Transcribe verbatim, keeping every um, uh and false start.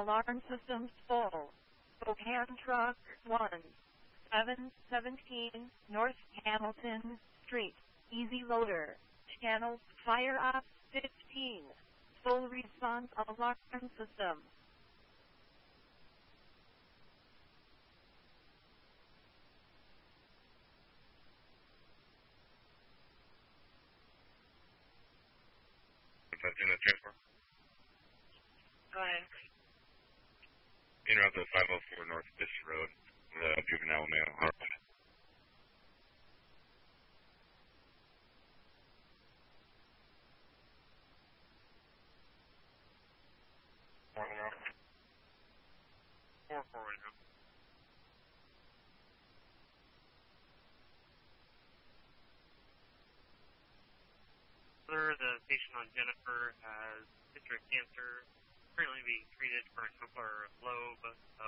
Alarm systems full. Spokane Truck one, seven seventeen North Hamilton Street. Easy Loader. Channel Fire Op fifteen. Full response alarm system. In the transport. Go ahead. Interrupt the five oh four North Vista Road, the juvenile male. Four four right now. The patient on Jennifer has citric cancer, currently being treated for a Templar lobe,